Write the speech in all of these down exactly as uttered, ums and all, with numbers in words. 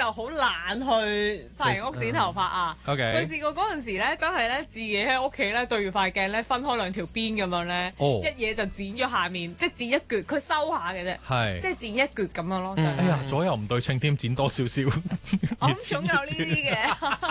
又好懶去髮型屋剪頭髮啊。 OK， 佢試過嗰陣時咧，真係咧自己喺屋企咧對住塊鏡咧分開兩條邊咁樣咧， 哦一嘢就剪咗下面，即係剪一橛，佢收下嘅啫， 係即係剪一橛咁樣咯。就係哎呀，左右唔對稱添，剪多少少。 我諗總有呢啲嘅。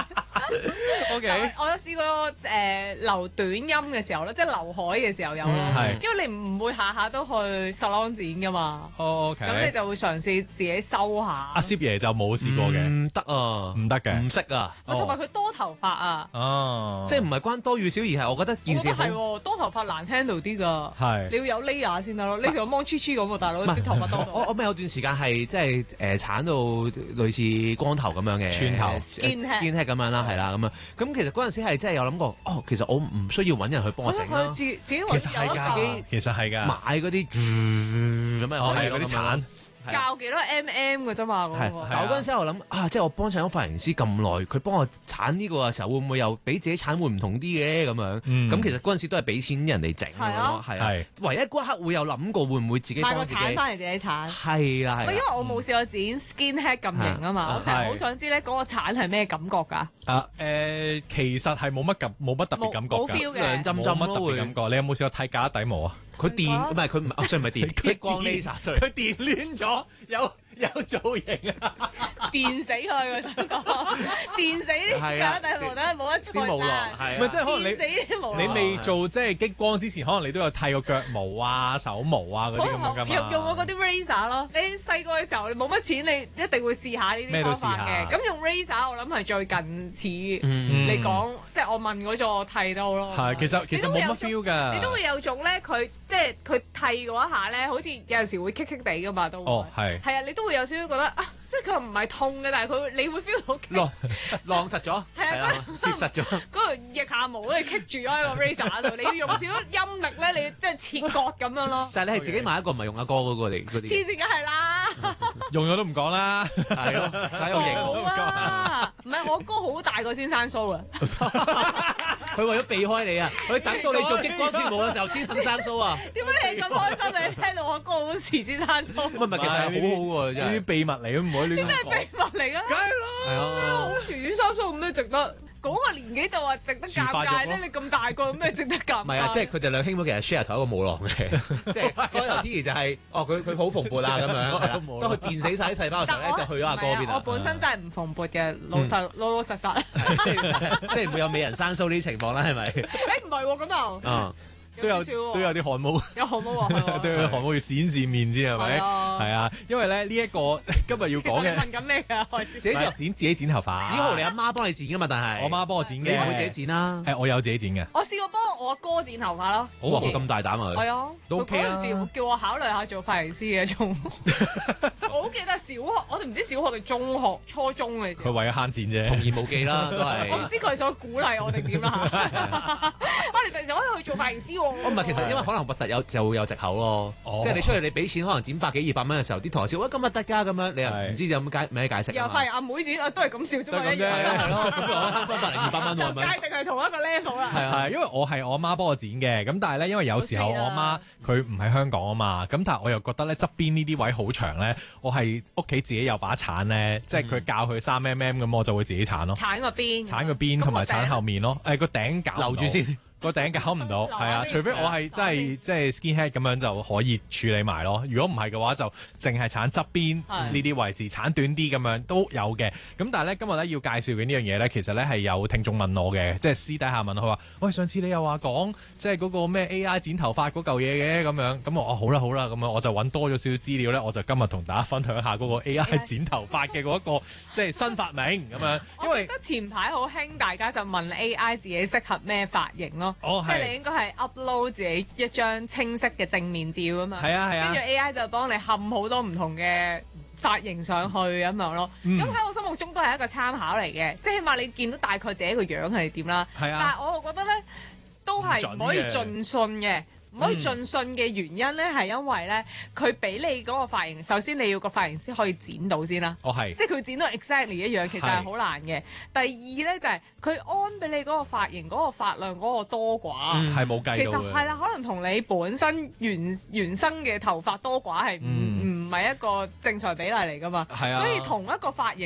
OK， 我有試過誒、呃、留短音嘅時候咧，即係劉海嘅時候有咯， 嗯係因為你唔會下下都去 salon 剪噶嘛， 哦咁、你 OK， 就會嘗試自己收下。 阿攝爺就冇試過嘅， 唔得啊， 唔得嘅唔識啊， 我同埋佢多頭髮啊， 哦， 即係唔係關多與少，而係我覺得我件事好覺得係喎，多頭髮難 handle 啲㗎。 係你要有 layer 先得咯，呢條 mon 黐黐咁喎，大佬啲頭髮多我我到。 咪有段時間係即係誒鏟到類似光頭咁樣嘅寸頭 Skin head skin head 咁樣啦，係啦咁樣。咁其實嗰陣時係真係有諗過，哦，其實我唔需要揾人去幫我整啦佢自，自己其揾實係㗎， 有一嚿其實係㗎， 買嗰啲咁樣哦係可以咯咁樣嗰啲鏟。 係啊教幾多 mm 嘅啫嘛，嗰係， 個但我嗰陣時我諗啊，即係我幫襯咗髮型師咁耐，佢幫我鏟呢個嘅時候，會唔會又比自己鏟會唔同啲嘅咁樣？ 嗯咁其實嗰陣時都係俾錢人哋整係啊咯，係啊係。 唯一嗰一刻會有諗過會唔會自己買個幫自己？ 鏟翻嚟自己鏟。 係啦係喂，因為啦。 我冇試過剪 skin head 咁型啊嘛， 係我成日好想知咧嗰個鏟係咩感覺㗎？ 啊誒，其實係冇乜感冇乜特別感覺冇㗎， feel 嘅。 涼浸浸冇乜特咯會。 別感覺。你有冇試過剃假底毛啊？ 佢電唔唔係佢唔係，雖然唔係電，激光 laser，sorry 佢電攣咗，有有造型啊！ 電死佢我想講，電死啲係啊假底毛，等佢冇得再啲毛囊生。 係啊唔係即係可能你電死啲毛囊。 你未做即係激光之前，可能你都有剃過腳毛啊、手毛啊嗰啲咁樣㗎嘛。 用用過嗰啲 razor 咯，你細個嘅時候你冇乜錢，你一定會試下呢咩都啲方法試下嘅。咁用 razor 我諗係最近似嗯你講，即係我問嗰座剃到咯。 係其實其實冇乜 feel 㗎。 你都會有種咧，佢即係佢剃嗰一下咧，好似有陣時會棘棘地噶嘛，都會哦係係啊，你都會有少少覺得啊，即係佢唔係痛嘅，但係佢你會 feel 到棘浪浪實咗， 係啊係啦，攝實咗。 嗰個腋下毛咧棘住咗喺個 razor 度，你要用少少陰力咧，你即係切割咁樣咯。 但係你係自己買一個，唔係用阿哥嗰個嚟嗰黐啲， 線梗係啦， 用咗都唔講啦。 係咯，睇有型。 冇啊，唔係我哥好大個先生須啊， 佢為咗避開你啊，佢等到你做激光脱毛嘅時候先肯生須啊。 點解你咁開心？你聽到我哥好遲先生須， 唔係唔係，其實係好好喎，真係。 呢啲秘密嚟都唔可以亂咩講。 秘密嚟㗎？ 係啊好，遲先生須有咩值得？嗰個年紀就話值得尷尬咧，你咁大個有咩值得尷尬？ 唔係啊，即係佢哋兩兄妹其實 share 同一個母狼嘅，即係開頭 Tiki 就係哦，佢佢好蓬勃啦咁樣，係啦當佢電死晒啲細胞嘅時候咧，就去咗阿哥邊啦。 唔係啊我本身真係唔蓬勃嘅，老實老老實實。 係即係即係唔會有美人生須呢啲情況啦，係咪？ 誒唔係喎，咁又啊， 都有少少喎都有啲汗毛， 有汗毛喎，係喎都有汗毛要閃閃面先係咪？ 係啊係啊，因為咧呢一個今日要其實講嘅你問緊咩㗎？我知自己就唔係剪自己剪頭髮。 子豪你阿媽幫你剪噶嘛，但係我媽幫我剪嘅， 你唔會自己剪啦。 誒，我有自己剪嘅。 我試過幫我阿哥剪頭髮咯。 哇，佢咁大膽啊！ 係啊， 都佢 OK 啦嗰陣時叫我考慮下做髮型師嘅，仲我好記得小學，我哋唔知小學定中學、初中嘅時候， 佢為咗慳錢啫。 童言無忌啦，都我唔係。 知佢想鼓勵我定點啦。我哋第時可以去做髮型師喎。 我唔係，其實因為可能核突有就會有藉口咯， 哦即係你出去你俾錢可能剪百幾二百蚊嘅時候，啲同學笑喂咁核突㗎咁樣，你又唔知有咩解咩解釋啊嘛又發現阿妹剪啊，都係咁笑啫嘛， 都係咁啫一樣係咯係咯，咁我慳翻百零二百蚊喎，係咪？ 就界定係同一個 level 啦。 係啊， 係，因為我係我媽幫我剪嘅，咁但係咧，因為有時候我媽佢唔喺香港啊嘛，咁但係我又覺得咧側邊呢啲位好長咧，我係屋企自己有把鏟咧，即係佢教佢三 mm 咁，我就會自己鏟咯， 鏟個邊， 鏟個邊同埋鏟後面咯，誒個頂搞唔到留住先。 個頂搞唔到， 留係啊， 啲除非我係真係即係 skin head 咁樣就可以處理埋咯。如果唔係嘅話，就淨係鏟側邊係呢啲位置，鏟短啲咁樣都有嘅。咁但係咧，今日咧要介紹嘅呢樣嘢咧，其實咧係有聽眾問我嘅，即係私底下問佢話：喂，上次你又話講即係嗰個咩 A I 剪頭髮嗰嚿嘢嘅咁樣，咁我哦好啦好啦，咁樣我就揾多咗少少資料咧，我就今日同大家分享下嗰個 A I 剪頭髮嘅嗰一個即係新發明咁樣，因為我記得前排好興，大家就問 A I 自己適合咩髮型咯。 哦係即係你應該係 upload 自己一張清晰嘅正面照啊嘛。 係啊係啊跟住 A I 就幫你冚好多唔同嘅髮型上去咁樣咯。 嗯咁喺、我心目中都係一個參考嚟嘅，即係起碼你見到大概自己個樣係點啦。 係啊但係我又覺得咧，都係唔可以盡信嘅。唔可以盡信嘅原因咧，係因為咧，佢俾你嗰個髮型，首先你要個髮型師可以剪到先啦。 我係即係佢剪到 exactly 一樣，其實係好難嘅。第二咧就係、佢安俾你嗰個髮型、嗰、個髮量、嗰個多寡， 係冇計其到嘅。 實係啦，可能同你本身原原生嘅頭髮多寡係唔唔係一個正常比例嚟噶嘛。 係啊所以同一個髮型。